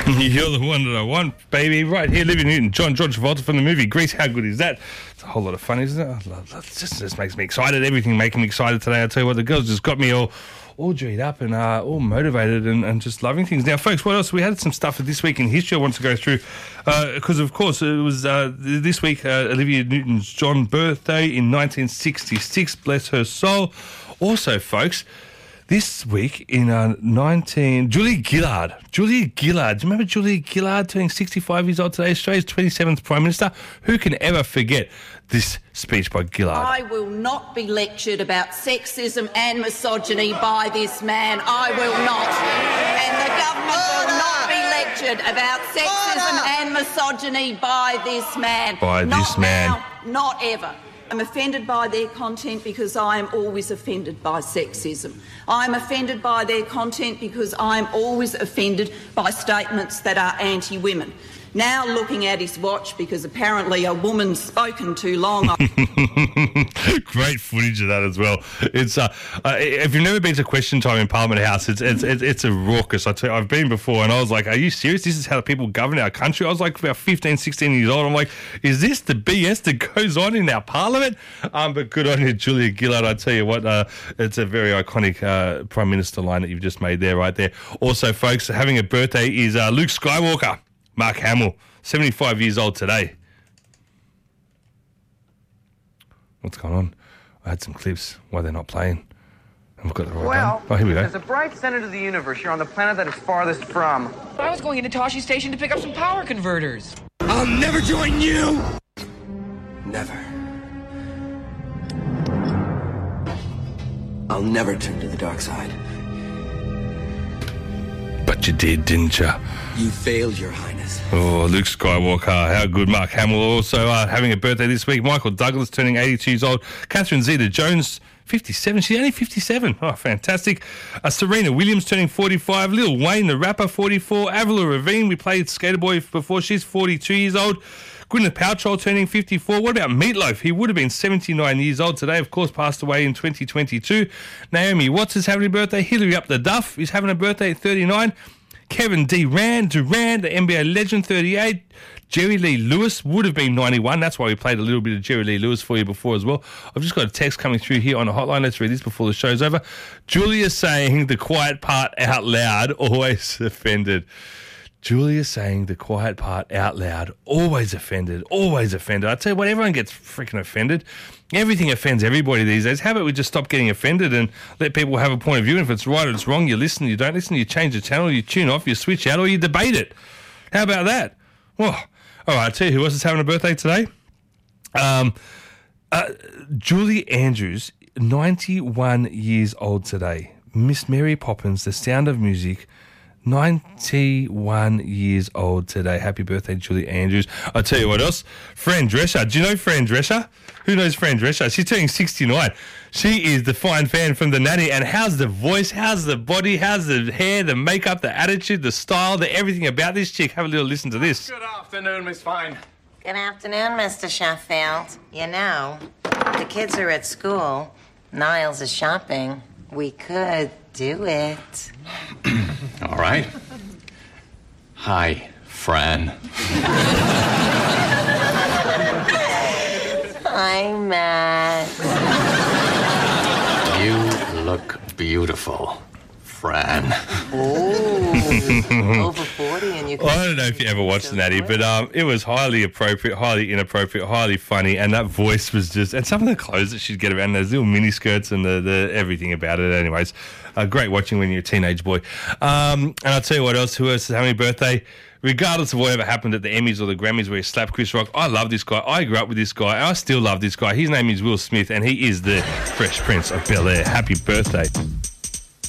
You're the one that I want, baby. Right here, Olivia Newton, John Travolta from the movie Grease. How good is that? It's a whole lot of fun, isn't it? It just makes me excited. Everything making me excited today. I tell you what, the girls just got me all dreed up and all motivated and just loving things. Now, folks, what else? We had some stuff this week in history I want to go through because, of course, it was this week Olivia Newton's John birthday in 1966. Bless her soul. Also, folks, this week in Julia Gillard. Do you remember Julia Gillard turning 65 years old today? Australia's 27th Prime Minister. Who can ever forget this speech by Gillard? I will not be lectured about sexism and misogyny by this man. I will not. And the government will not be lectured about sexism and misogyny by this man. Not now, not ever. I'm offended by their content because I am always offended by sexism. I'm offended by their content because I'm always offended by statements that are anti-women. Now looking at his watch because apparently a woman's spoken too long. Great footage of that as well. It's if you've never been to Question Time in Parliament House, it's a raucous. I tell you, I've been before and I was like, are you serious? This is how people govern our country? I was like about 15, 16 years old. I'm like, is this the BS that goes on in our parliament? But good on you, Julia Gillard. I tell you what, it's a very iconic Prime Minister line that you've just made there, right there. Also, folks, having a birthday is Luke Skywalker. Mark Hamill, 75 years old today. What's going on? I had some clips. Why they're not playing? I've got the right one. Oh, here we go. As a bright center to the universe, you're on the planet that is farthest from. I was going into Toshi Station to pick up some power converters. I'll never join you! Never. I'll never turn to the dark side. But you did, didn't you? You failed, Your Highness. Oh, Luke Skywalker. How good. Mark Hamill also having a birthday this week. Michael Douglas turning 82 years old. Catherine Zeta-Jones, 57. She's only 57. Oh, fantastic. Serena Williams turning 45. Lil Wayne, the rapper, 44. Avril Lavigne, we played Skater Boy before. She's 42 years old. Gwyneth Paltrow turning 54. What about Meatloaf? He would have been 79 years old today. Of course, passed away in 2022. Naomi Watts is having a birthday. Hillary Up the Duff is having a birthday at 39. Kevin Durant, the NBA legend, 38. Jerry Lee Lewis would have been 91. That's why we played a little bit of Jerry Lee Lewis for you before as well. I've just got a text coming through here on the hotline. Let's read this before the show's over. Julia saying the quiet part out loud, always offended. Julia saying the quiet part out loud, always offended, always offended. I tell you what, everyone gets freaking offended. Everything offends everybody these days. How about we just stop getting offended and let people have a point of view? And if it's right or it's wrong, you listen, you don't listen, you change the channel, you tune off, you switch out, or you debate it. How about that? Well, all right, I'll tell you who else is having a birthday today. Julie Andrews, 91 years old today. Miss Mary Poppins, The Sound of Music, 91 years old today. Happy birthday, Julie Andrews. I'll tell you what else. Fran Drescher. Do you know Fran Drescher? Who knows Fran Drescher? She's turning 69. She is the fine fan from The Nanny. And how's the voice? How's the body? How's the hair, the makeup, the attitude, the style, the everything about this chick? Have a little listen to this. Good afternoon, Miss Fine. Good afternoon, Mr. Sheffield. You know, the kids are at school. Niles is shopping. We could do it. All right. Hi, Fran. Hi, Matt. You look beautiful, Fran. Ooh, over 40 and you can... Well, I don't know if you ever watched The Natty, but it was highly appropriate, highly inappropriate, highly funny, and that voice was just... And some of the clothes that she'd get around, those little mini skirts and the everything about it. Anyways, great watching when you're a teenage boy. And I'll tell you what else, who else is having a birthday? Regardless of whatever happened at the Emmys or the Grammys where he slapped Chris Rock, I love this guy. I grew up with this guy. I still love this guy. His name is Will Smith, and he is the Fresh Prince of Bel-Air. Happy birthday.